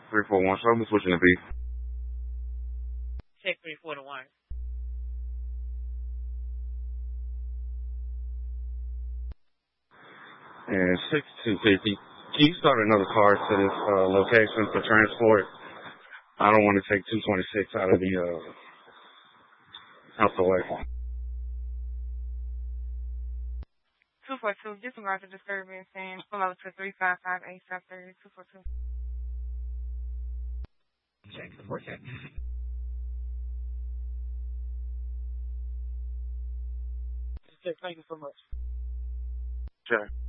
341, show me switching the beat. Check 341. And 6250. Can you start another car to this location for transport? I don't want to take 226 out of the way. 242, disregard the disturbance and pull over to 355 South 30, 242. Check the check. Thank you so much. Check.